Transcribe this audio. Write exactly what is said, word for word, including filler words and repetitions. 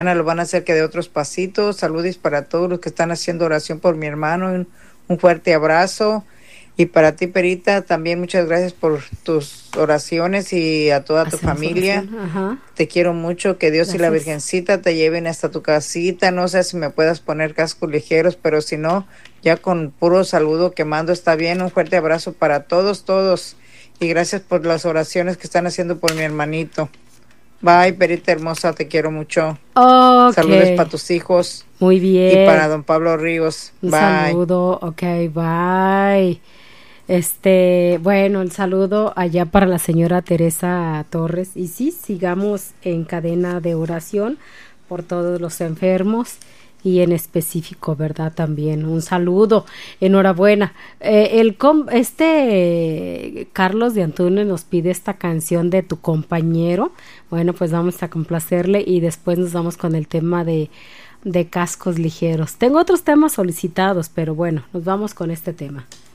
lo van a hacer que de otros pasitos. Saludos para todos los que están haciendo oración por mi hermano. Un, un fuerte abrazo. Y para ti, Perita, también muchas gracias por tus oraciones y a toda tu Hacemos familia. oración. Ajá. Te quiero mucho, que Dios y la Gracias. Virgencita te lleven hasta tu casita. No sé si me puedas poner cascos ligeros, pero si no, ya con puro saludo que mando está bien. Un fuerte abrazo para todos, todos. Y gracias por las oraciones que están haciendo por mi hermanito. Bye, Perita hermosa, te quiero mucho. Ok. Saludos para tus hijos Muy y para bien. don Pablo Ríos. Un Bye. saludo. Ok, bye. Este, bueno, el saludo allá para la señora Teresa Torres. Y sí, sigamos en cadena de oración por todos los enfermos y en específico, ¿verdad? También un saludo, enhorabuena. Eh, el com este Carlos de Antunes nos pide esta canción de Tu Compañero. Bueno, pues vamos a complacerle y después nos vamos con el tema de, de cascos ligeros. Tengo otros temas solicitados, pero bueno, nos vamos con este tema.